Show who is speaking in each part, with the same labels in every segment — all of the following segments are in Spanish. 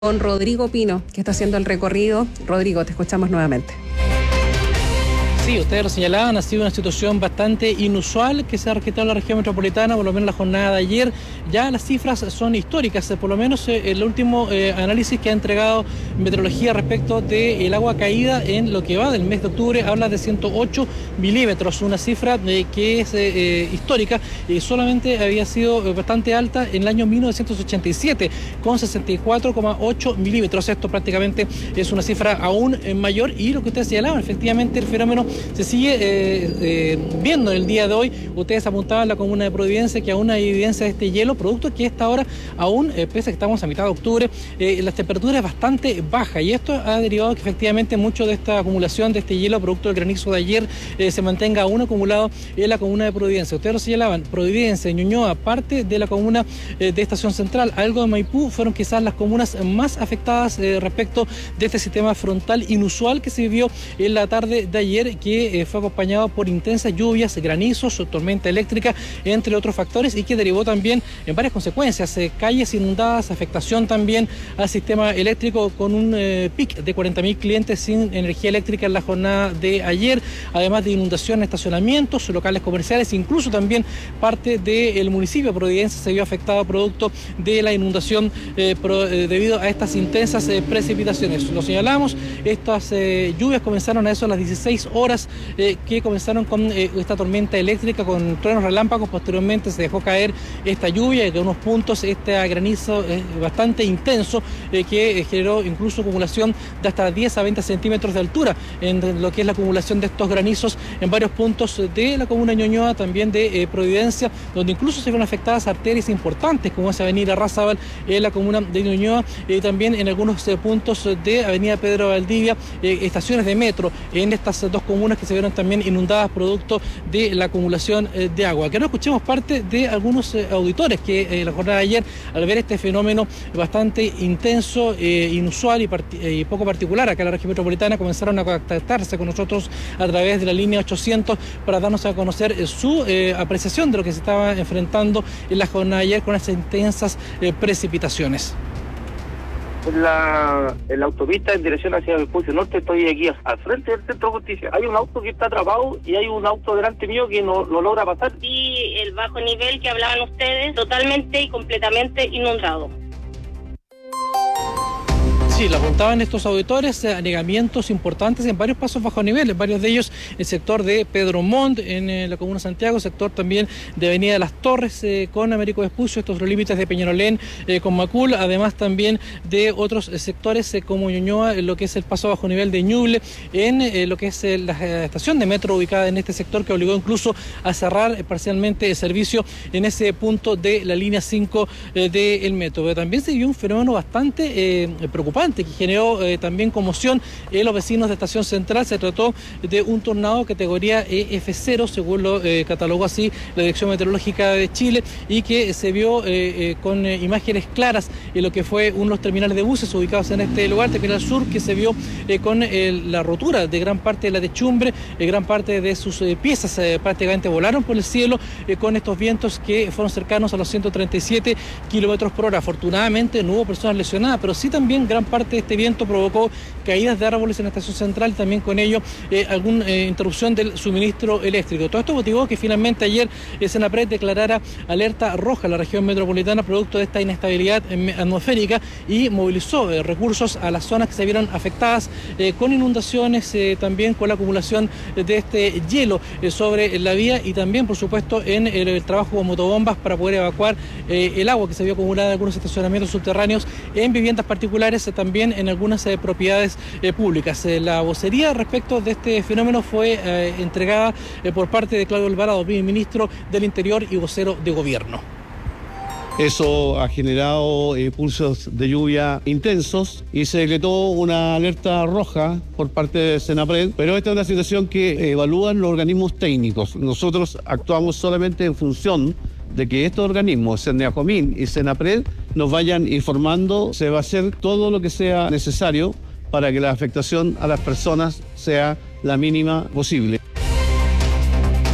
Speaker 1: Con Rodrigo Pino, que está haciendo el recorrido. Rodrigo, te escuchamos nuevamente.
Speaker 2: Sí, ustedes lo señalaban, ha sido una situación bastante inusual que se ha registrado en la región metropolitana, por lo menos la jornada de ayer. Ya las cifras son históricas, por lo menos el último análisis que ha entregado Meteorología respecto del agua caída en lo que va del mes de octubre habla de 108 milímetros, una cifra que es histórica y solamente había sido bastante alta en el año 1987 con 64,8 milímetros. Esto prácticamente es una cifra aún mayor y lo que ustedes señalaban, efectivamente el fenómeno se sigue viendo en el día de hoy. Ustedes apuntaban a la comuna de Providencia que aún hay evidencia de este hielo, producto que esta hora aún, pese a que estamos a mitad de octubre, las temperaturas es bastante baja y esto ha derivado que efectivamente mucho de esta acumulación de este hielo, producto del granizo de ayer, se mantenga aún acumulado en la comuna de Providencia. Ustedes lo señalaban, Providencia, Ñuñoa, parte de la comuna de Estación Central, algo de Maipú, fueron quizás las comunas más afectadas respecto de este sistema frontal inusual que se vivió en la tarde de ayer, que fue acompañado por intensas lluvias, granizos, tormenta eléctrica, entre otros factores, y que derivó también en varias consecuencias, calles inundadas, afectación también al sistema eléctrico con un pic de 40.000 clientes sin energía eléctrica en la jornada de ayer, además de inundación en estacionamientos, locales comerciales, incluso también parte del municipio de Providencia se vio afectado producto de la inundación debido a estas intensas precipitaciones. Lo señalamos, estas lluvias comenzaron a eso a las 16 horas que comenzaron con esta tormenta eléctrica con truenos relámpagos. Posteriormente se dejó caer esta lluvia y de unos puntos este granizo bastante intenso que generó incluso acumulación de hasta 10 a 20 centímetros de altura en lo que es la acumulación de estos granizos en varios puntos de la comuna de Ñuñoa, también de Providencia, donde incluso se vieron afectadas arterias importantes como es Avenida Arrázaval en la comuna de Ñuñoa, también en algunos puntos de Avenida Pedro Valdivia, estaciones de metro en estas dos comunas que se vieron también inundadas producto de la acumulación de agua. Que ahora escuchemos parte de algunos auditores que la jornada de ayer, al ver este fenómeno bastante intenso, inusual y poco particular acá en la región metropolitana, comenzaron a contactarse con nosotros a través de la línea 800 para darnos a conocer su apreciación de lo que se estaba enfrentando en la jornada de ayer con estas intensas precipitaciones.
Speaker 3: En la autopista en dirección hacia el Vespucio Norte, estoy aquí al frente del Centro de Justicia. Hay un auto que está atrapado y hay un auto delante mío que no logra pasar.
Speaker 4: Y el bajo nivel que hablaban ustedes, totalmente y completamente inundado.
Speaker 2: Sí, lo apuntaban estos auditores, anegamientos importantes en varios pasos bajo nivel, varios de ellos el sector de Pedro Montt, en la comuna de Santiago, sector también de Avenida de las Torres con Américo Vespucio, estos los límites de Peñalolén con Macul, además también de otros sectores como Ñuñoa, lo que es el paso bajo nivel de Ñuble, en lo que es la estación de metro ubicada en este sector, que obligó incluso a cerrar parcialmente el servicio en ese punto de la línea 5 del metro. Pero también se vio un fenómeno bastante preocupante que generó también conmoción en los vecinos de Estación Central. Se trató de un tornado categoría F0, según lo catalogó así la Dirección Meteorológica de Chile, y que se vio con imágenes claras en lo que fue uno de los terminales de buses ubicados en este lugar, Terminal Sur, que se vio con la rotura de gran parte de la techumbre, gran parte de sus piezas prácticamente volaron por el cielo con estos vientos que fueron cercanos a los 137 kilómetros por hora. Afortunadamente no hubo personas lesionadas, pero sí también gran parte de este viento provocó caídas de árboles en la estación central y también con ello alguna interrupción del suministro eléctrico. Todo esto motivó que finalmente ayer Senapred declarara alerta roja a la región metropolitana producto de esta inestabilidad atmosférica y movilizó recursos a las zonas que se vieron afectadas con inundaciones, también con la acumulación de este hielo sobre la vía y también, por supuesto, en el trabajo con motobombas para poder evacuar el agua que se vio acumulada en algunos estacionamientos subterráneos en viviendas particulares, también en algunas propiedades públicas. La vocería respecto de este fenómeno fue entregada por parte de Claudio Alvarado, ministro del Interior y vocero de Gobierno.
Speaker 5: Eso ha generado pulsos de lluvia intensos y se decretó una alerta roja por parte de Senapred, pero esta es una situación que evalúan los organismos técnicos. Nosotros actuamos solamente en función de que estos organismos, Senapred y Senapred, nos vayan informando. Se va a hacer todo lo que sea necesario para que la afectación a las personas sea la mínima posible.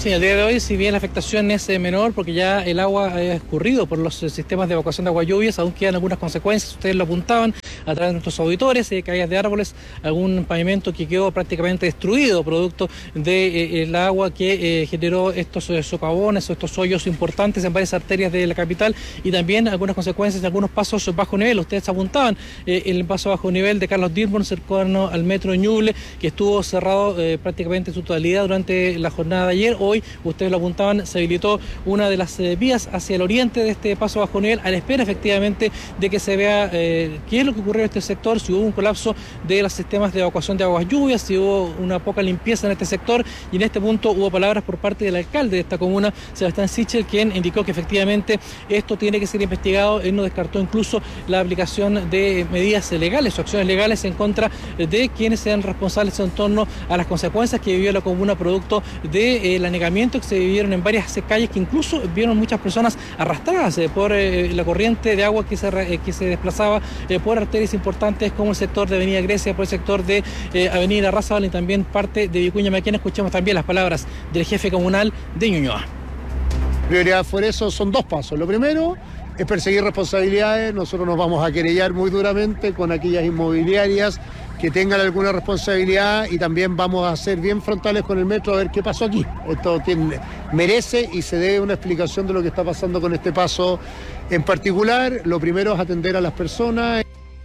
Speaker 2: Sí, el día de hoy, si bien la afectación es menor, porque ya el agua ha escurrido por los sistemas de evacuación de agua lluvias, aún quedan algunas consecuencias, ustedes lo apuntaban a través de nuestros auditores, caídas de árboles, algún pavimento que quedó prácticamente destruido, producto del agua que generó estos socavones o estos hoyos importantes en varias arterias de la capital, y también algunas consecuencias de algunos pasos bajo nivel. Ustedes apuntaban el paso bajo nivel de Carlos Dearborn, cercano al metro Ñuble, que estuvo cerrado prácticamente en su totalidad durante la jornada de ayer. Hoy, ustedes lo apuntaban, se habilitó una de las vías hacia el oriente de este paso bajo nivel, a la espera efectivamente de que se vea qué es lo que ocurrió en este sector, si hubo un colapso de los sistemas de evacuación de aguas lluvias, si hubo una poca limpieza en este sector, y en este punto hubo palabras por parte del alcalde de esta comuna, Sebastián Sichel, quien indicó que efectivamente esto tiene que ser investigado. Él no descartó incluso la aplicación de medidas legales o acciones legales en contra de quienes sean responsables en torno a las consecuencias que vivió la comuna producto del anegamiento que se vivieron en varias calles, que incluso vieron muchas personas arrastradas por la corriente de agua que se desplazaba por arterias importantes como el sector de Avenida Grecia, por el sector de Avenida Razabal y también parte de Vicuña Maquena. Escuchamos también las palabras del jefe comunal de Ñuñoa.
Speaker 6: Prioridad por eso son dos pasos. Lo primero es perseguir responsabilidades. Nosotros nos vamos a querellar muy duramente con aquellas inmobiliarias que tengan alguna responsabilidad, y también vamos a ser bien frontales con el metro a ver qué pasó aquí. Esto merece y se debe una explicación de lo que está pasando con este paso en particular. Lo primero es atender a las personas.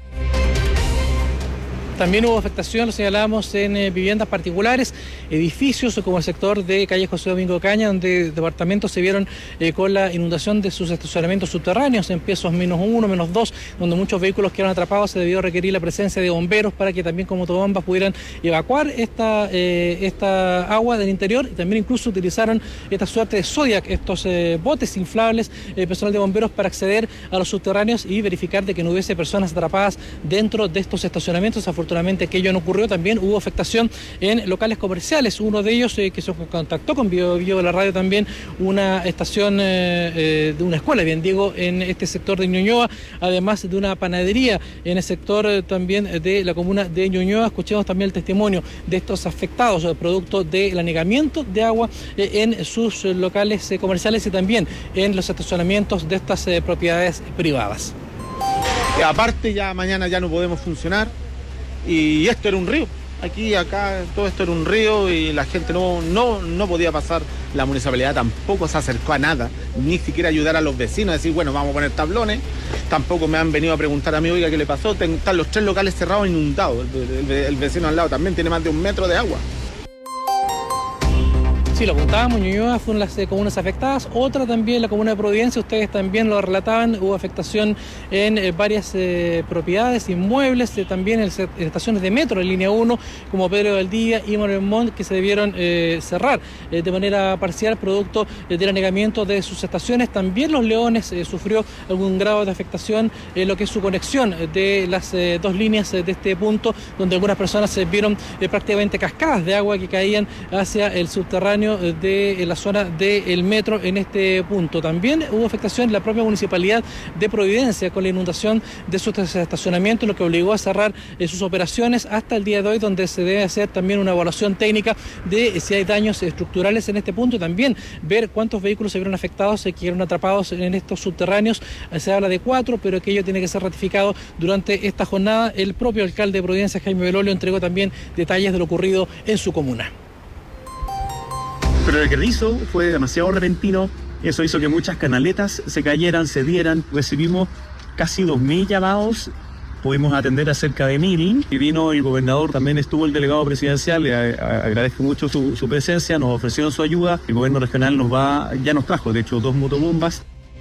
Speaker 2: También hubo afectación, lo señalábamos, en viviendas particulares, edificios como el sector de calle José Domingo Caña, donde departamentos se vieron con la inundación de sus estacionamientos subterráneos en pisos -1, -2, donde muchos vehículos quedaron atrapados. Se debió requerir la presencia de bomberos para que también con motobombas pudieran evacuar esta agua del interior, y también incluso utilizaron esta suerte de Zodiac, estos botes inflables, personal de bomberos, para acceder a los subterráneos y verificar de que no hubiese personas atrapadas dentro de estos estacionamientos. Afortunadamente aquello no ocurrió. También hubo afectación en locales comerciales, uno de ellos que se contactó con Bio de la radio, también una estación de una escuela, bien digo, en este sector de Ñuñoa, además de una panadería en el sector también de la comuna de Ñuñoa. Escuchemos también el testimonio de estos afectados producto del anegamiento de agua en sus locales comerciales y también en los estacionamientos de estas propiedades privadas.
Speaker 7: Aparte, ya mañana ya no podemos funcionar. Y esto era un río, acá, todo esto era un río y la gente no podía pasar. La municipalidad tampoco se acercó a nada, ni siquiera ayudar a los vecinos, decir, bueno, vamos a poner tablones. Tampoco me han venido a preguntar a mi, oiga, ¿qué le pasó? Están los 3 locales cerrados, inundados. El vecino al lado también tiene más de 1 metro de agua.
Speaker 2: Sí, lo apuntábamos, Ñuñoa fue una de las comunas afectadas, otra también la comuna de Providencia, ustedes también lo relataban, hubo afectación en varias propiedades, inmuebles, también en estaciones de metro en línea 1, como Pedro de Valdivia y Manuel Montt, que se debieron cerrar de manera parcial producto del anegamiento de sus estaciones. También Los Leones sufrió algún grado de afectación en lo que es su conexión de las 2 líneas de este punto, donde algunas personas se vieron prácticamente cascadas de agua que caían hacia el subterráneo de la zona del metro en este punto. También hubo afectación en la propia municipalidad de Providencia con la inundación de sus estacionamientos, lo que obligó a cerrar sus operaciones hasta el día de hoy, donde se debe hacer también una evaluación técnica de si hay daños estructurales en este punto, y también ver cuántos vehículos se vieron afectados, que quedaron atrapados en estos subterráneos. Se habla de 4, pero aquello tiene que ser ratificado durante esta jornada. El propio alcalde de Providencia, Jaime Belolio, entregó también detalles de lo ocurrido en su comuna.
Speaker 8: Pero el granizo fue demasiado repentino, eso hizo que muchas canaletas se cayeran, se dieran. Recibimos casi 2.000 llamados, pudimos atender a cerca de 1.000, y vino el gobernador, también estuvo el delegado presidencial, le agradezco mucho su presencia, nos ofrecieron su ayuda. El gobierno regional ya nos trajo, de hecho, 2 motobombas.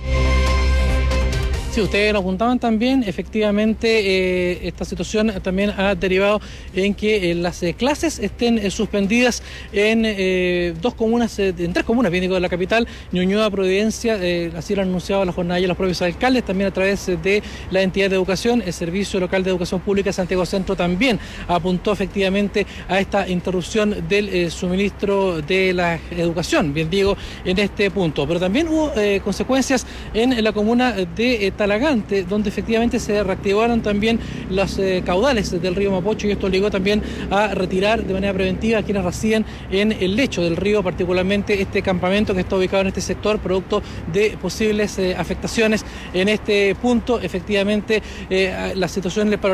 Speaker 2: Sí, ustedes lo apuntaban también, efectivamente esta situación también ha derivado en que las clases estén suspendidas en 3 comunas, bien digo, de la capital, Ñuñoa, Providencia, así lo han anunciado la jornada ya los propios alcaldes, también a través de la entidad de educación. El Servicio Local de Educación Pública de Santiago Centro también apuntó efectivamente a esta interrupción del suministro de la educación, bien digo, en este punto. Pero también hubo consecuencias en la comuna de Talagante, donde efectivamente se reactivaron también los caudales del río Mapocho, y esto obligó también a retirar de manera preventiva a quienes residen en el lecho del río, particularmente este campamento que está ubicado en este sector, producto de posibles afectaciones en este punto. Efectivamente, la situación